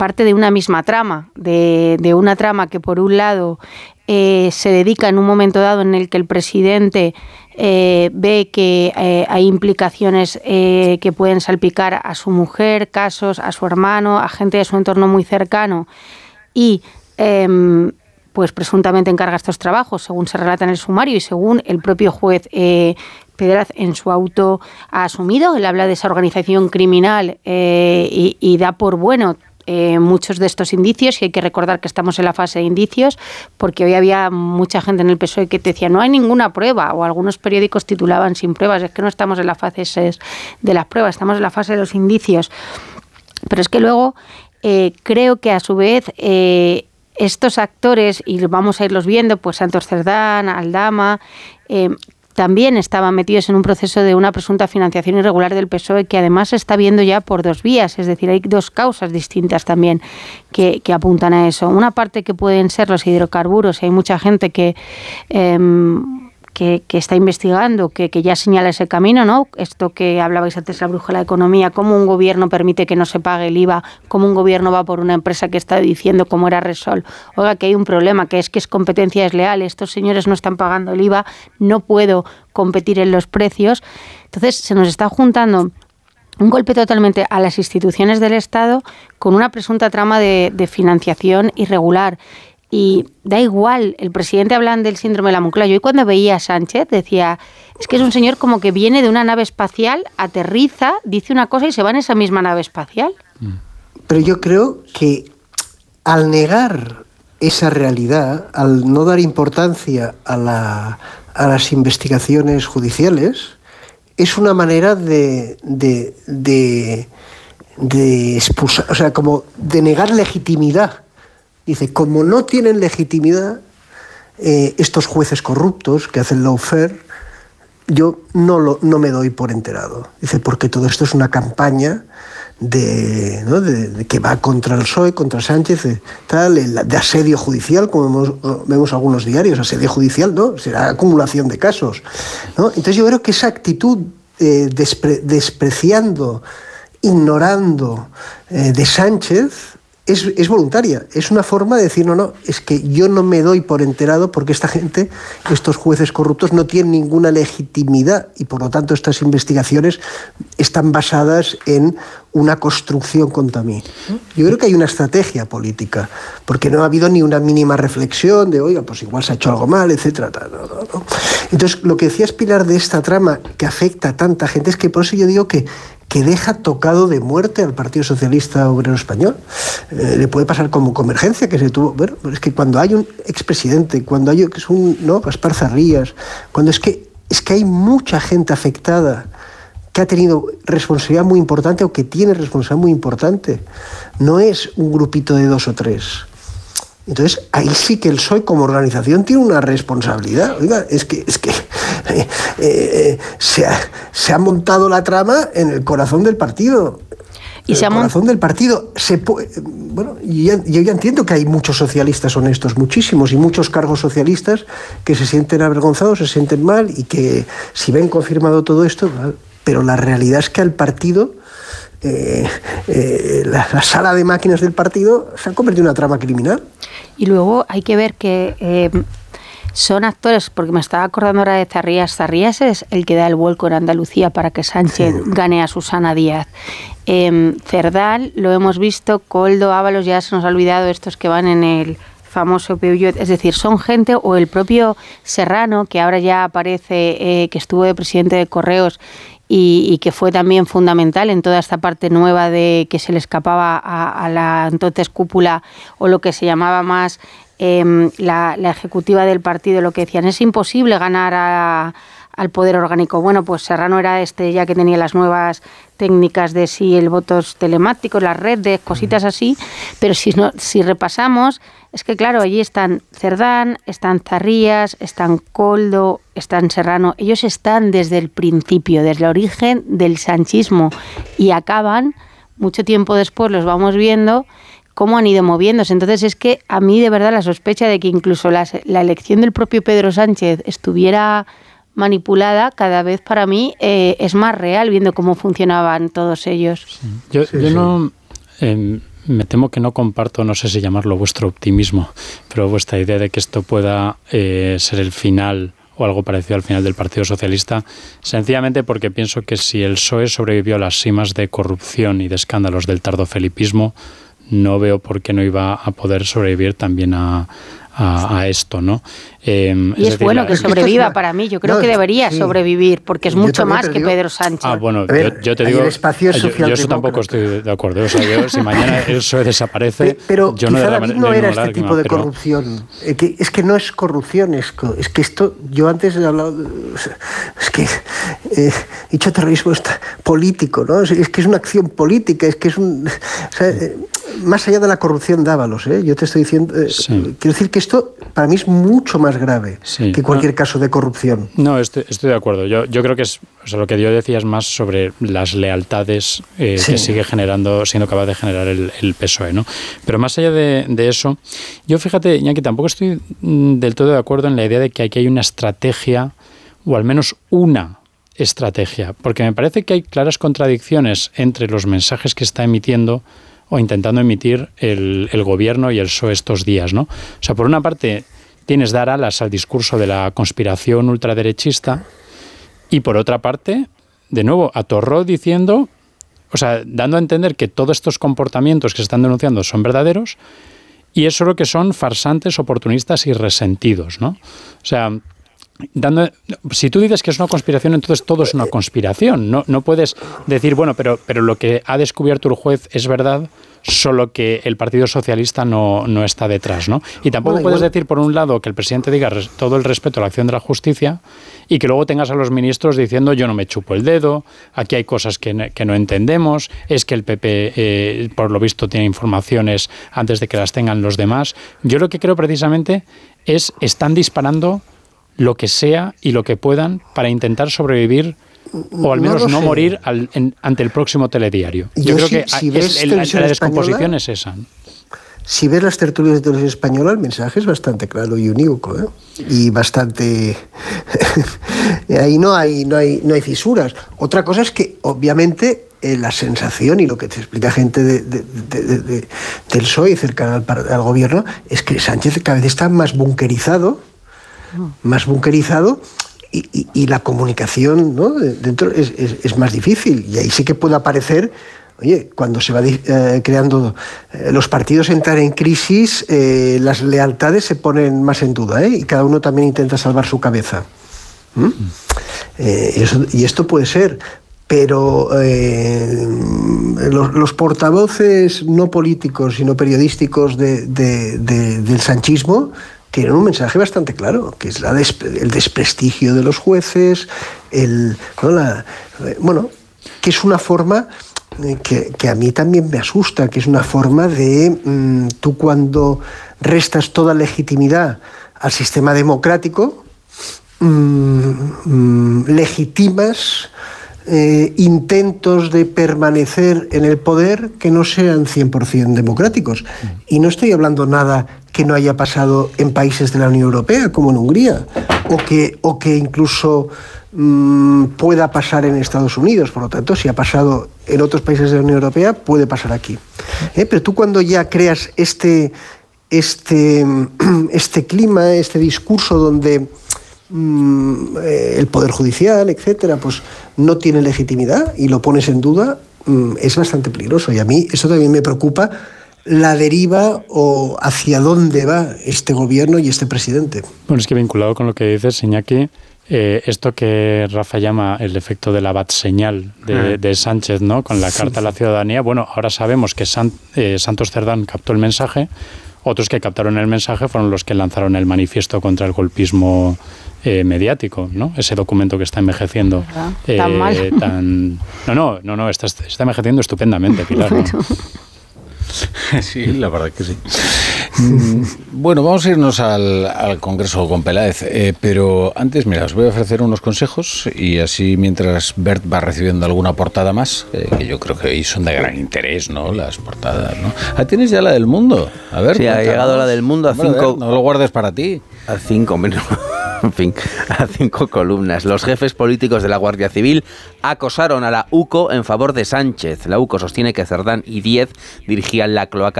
parte de una misma trama, de una trama que por un lado se dedica en un momento dado en el que el presidente ve que hay implicaciones que pueden salpicar a su mujer, casos, a su hermano, a gente de su entorno muy cercano y pues presuntamente encarga estos trabajos, según se relata en el sumario y según el propio juez Pedraz en su auto ha asumido. Él habla de esa organización criminal y da por bueno muchos de estos indicios, y hay que recordar que estamos en la fase de indicios, porque hoy había mucha gente en el PSOE que te decía no hay ninguna prueba, o algunos periódicos titulaban sin pruebas. Es que no estamos en la fase de las pruebas, estamos en la fase de los indicios. Pero es que luego creo que a su vez estos actores, y vamos a irlos viendo, pues Santos Cerdán, Aldama, también estaban metidos en un proceso de una presunta financiación irregular del PSOE, que además se está viendo ya por dos vías, es decir, hay dos causas distintas también que apuntan a eso. Una parte que pueden ser los hidrocarburos, y hay mucha gente que está investigando, que ya señala ese camino, ¿no? Esto que hablabais antes, la brújula de economía, cómo un gobierno permite que no se pague el IVA, cómo un gobierno va por una empresa que está diciendo, como era Repsol, oiga, que hay un problema, que es competencia desleal, estos señores no están pagando el IVA, no puedo competir en los precios. Entonces se nos está juntando un golpe totalmente a las instituciones del Estado con una presunta trama de financiación irregular. Y da igual, el presidente habla del síndrome de la Moncloa. Yo cuando veía a Sánchez decía, es que es un señor como que viene de una nave espacial, aterriza, dice una cosa y se va en esa misma nave espacial. Pero yo creo que al negar esa realidad, al no dar importancia a las investigaciones judiciales, es una manera de expulsar, o sea, como de negar legitimidad. Dice, como no tienen legitimidad estos jueces corruptos que hacen lawfare, yo no me doy por enterado. Dice, porque todo esto es una campaña de que va contra el PSOE, contra Sánchez, de asedio judicial, como vemos algunos diarios, asedio judicial, ¿no? Será acumulación de casos, ¿no? Entonces yo creo que esa actitud despreciando, ignorando de Sánchez es voluntaria, es una forma de decir, no, es que yo no me doy por enterado porque esta gente, estos jueces corruptos no tienen ninguna legitimidad y por lo tanto estas investigaciones están basadas en una construcción contra mí. Yo creo que hay una estrategia política, porque no ha habido ni una mínima reflexión de, oiga, pues igual se ha hecho algo mal, etcétera. No. Entonces, lo que decías, Pilar, de esta trama que afecta a tanta gente, es que por eso yo digo que deja tocado de muerte al Partido Socialista Obrero Español. Le puede pasar como Convergencia, que se tuvo... Bueno, es que cuando hay un expresidente, cuando hay que es un Gaspar Zarrías, cuando es que hay mucha gente afectada que ha tenido responsabilidad muy importante o que tiene responsabilidad muy importante. No es un grupito de 2 o 3. Entonces, ahí sí que el PSOE como organización tiene una responsabilidad. Oiga, es que se ha montado la trama en el corazón del partido. Y el corazón del partido. Bueno, yo ya entiendo que hay muchos socialistas honestos, muchísimos, y muchos cargos socialistas que se sienten avergonzados, se sienten mal, y que si ven confirmado todo esto, pero la realidad es que al partido... la sala de máquinas del partido se ha convertido en una trama criminal. Y luego hay que ver que son actores, porque me estaba acordando ahora de Zarrías. Zarrías es el que da el vuelco en Andalucía para que Sánchez gane a Susana Díaz. Cerdán, lo hemos visto, Koldo, Ábalos, ya se nos ha olvidado estos que van en el famoso Peugeot, es decir, son gente, o el propio Serrano, que ahora ya aparece, que estuvo de presidente de Correos, y que fue también fundamental en toda esta parte nueva de que se le escapaba a la entonces cúpula, o lo que se llamaba más la ejecutiva del partido, lo que decían, es imposible ganar al poder orgánico. Bueno, pues Serrano era ya que tenía las nuevas técnicas de el votos telemáticos, las redes, cositas así, pero si repasamos, es que claro, allí están Cerdán, están Zarrías, están Koldo, están Serrano, ellos están desde el principio, desde el origen del sanchismo, y acaban, mucho tiempo después los vamos viendo cómo han ido moviéndose. Entonces es que a mí de verdad la sospecha de que incluso la elección del propio Pedro Sánchez estuviera manipulada, cada vez para mí es más real, viendo cómo funcionaban todos ellos. Yo no... me temo que no comparto, no sé si llamarlo vuestro optimismo, pero vuestra idea de que esto pueda ser el final o algo parecido al final del Partido Socialista, sencillamente porque pienso que si el PSOE sobrevivió a las simas de corrupción y de escándalos del tardofelipismo, no veo por qué no iba a poder sobrevivir también a esto, ¿no? Y es decir, bueno que sobreviva para mí. Yo creo que debería sobrevivir, porque es mucho más que Pedro Sánchez. Bueno, yo te digo, yo eso tampoco estoy de acuerdo. O sea, si mañana el PSOE desaparece, pero yo quizá David no era este tipo de corrupción. Es que no es corrupción, es que esto, yo antes he hablado, es que he dicho terrorismo político, ¿no? Es que es una acción política, es que es un... O sea, más allá de la corrupción de Ábalos, yo te estoy diciendo... Quiero decir que esto para mí es mucho más grave que cualquier caso de corrupción. No, estoy de acuerdo. Yo creo que lo que yo decía es más sobre las lealtades que sigue siendo capaz de generar el PSOE, ¿no? Pero más allá de eso, yo fíjate, Iñaki, tampoco estoy del todo de acuerdo en la idea de que aquí hay una estrategia, o al menos una estrategia, porque me parece que hay claras contradicciones entre los mensajes que está emitiendo o intentando emitir el gobierno y el PSOE estos días, ¿no? O sea, por una parte tienes dar alas al discurso de la conspiración ultraderechista y por otra parte, de nuevo, atorró diciendo, o sea, dando a entender que todos estos comportamientos que se están denunciando son verdaderos y es solo que son farsantes, oportunistas y resentidos, ¿no? O sea, si tú dices que es una conspiración, entonces todo es una conspiración. No puedes decir, bueno, pero lo que ha descubierto el juez es verdad, solo que el Partido Socialista no está detrás, ¿no? Y tampoco puedes decir, por un lado, que el presidente diga todo el respeto a la acción de la justicia y que luego tengas a los ministros diciendo yo no me chupo el dedo, aquí hay cosas que no entendemos, es que el PP, por lo visto, tiene informaciones antes de que las tengan los demás. Yo lo que creo precisamente están disparando lo que sea y lo que puedan para intentar sobrevivir o al menos no morir ante el próximo telediario. Yo creo que la descomposición es esa. Si ves las tertulias de televisión española, el mensaje es bastante claro y unívoco, y bastante... Ahí no hay fisuras. Otra cosa es que, obviamente, la sensación y lo que te explica gente del PSOE cercana al gobierno es que Sánchez cada vez está más bunkerizado y la comunicación, ¿no?, dentro es más difícil. Y ahí sí que puede aparecer, oye, cuando se va creando los partidos entran en crisis, las lealtades se ponen más en duda, y cada uno también intenta salvar su cabeza. Y esto puede ser, pero los portavoces no políticos sino periodísticos del sanchismo tienen un mensaje bastante claro, que es el desprestigio de los jueces, que es una forma que a mí también me asusta, que es una forma de tú cuando restas toda legitimidad al sistema democrático, legitimas intentos de permanecer en el poder que no sean 100% democráticos. Y no estoy hablando nada que no haya pasado en países de la Unión Europea, como en Hungría, o que incluso pueda pasar en Estados Unidos. Por lo tanto, si ha pasado en otros países de la Unión Europea, puede pasar aquí. Pero tú cuando ya creas este clima, este discurso donde el Poder Judicial, etcétera, pues no tiene legitimidad y lo pones en duda, es bastante peligroso. Y a mí eso también me preocupa, la deriva o hacia dónde va este gobierno y este presidente. Bueno, es que vinculado con lo que dices, Iñaki, esto que Rafa llama el efecto de la bat-señal de Sánchez, ¿no?, con la carta a la ciudadanía. Bueno, ahora sabemos que Santos Cerdán captó el mensaje, otros que captaron el mensaje fueron los que lanzaron el manifiesto contra el golpismo mediático, ¿no? Ese documento que está envejeciendo tan mal. No, está envejeciendo estupendamente, Pilar, ¿no? Sí, la verdad que sí. Bueno, vamos a irnos al Congreso con Peláez, pero antes, mira, os voy a ofrecer unos consejos y así mientras Bert va recibiendo alguna portada más, que yo creo que hoy son de gran interés, ¿no?, las portadas, ¿no? ¿Tienes ya la del Mundo? A ver. Sí, ha llegado la del Mundo a 5... No lo guardes para ti. A 5 minutos. En fin, a 5 columnas. Los jefes políticos de la Guardia Civil acosaron a la UCO en favor de Sánchez. La UCO sostiene que Cerdán y Díez dirigían la cloaca